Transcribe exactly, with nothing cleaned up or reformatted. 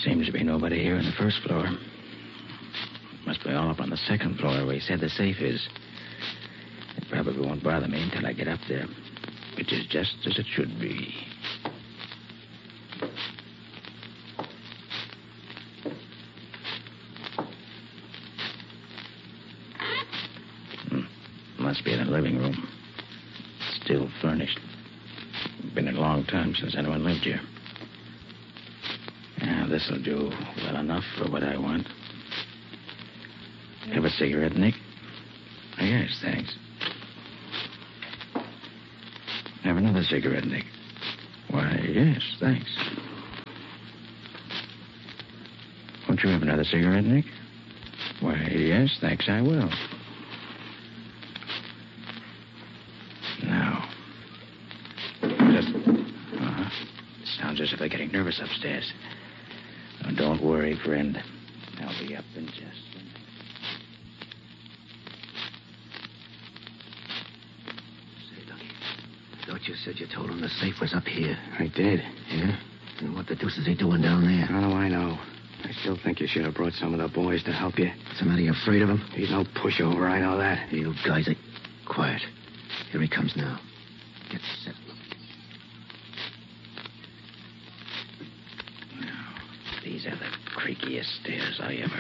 Seems to be nobody here on the first floor. Must be all up on the second floor where he said the safe is. It probably won't bother me until I get up there, which is just as it should be. Hmm. Must be in the living room. Still furnished. Been a long time since anyone lived here. Yeah, this'll do well enough for what I want. Have a cigarette, Nick? Oh, yes, thanks. Have another cigarette, Nick? Why, yes, thanks. Won't you have another cigarette, Nick? Why, yes, thanks, I will. Now. Just... Uh-huh. Sounds as if they're getting nervous upstairs. Oh, don't worry, friend. I'll be up in just a minute. Say, Lucky, I thought you said you told him the safe was up here. I did. Yeah? And what the deuce is he doing down there? How do I know? I still think you should have brought some of the boys to help you. Somebody afraid of him? He's no pushover, I know that. You guys are quiet. Here he comes now. Get set, Lucky. These are the creakiest stairs I ever